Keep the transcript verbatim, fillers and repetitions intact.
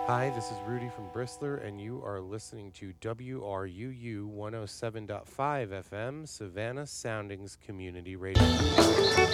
Hi, this is Rudy from Bristler, and you are listening to W R U U one oh seven point five F M, Savannah Soundings Community Radio.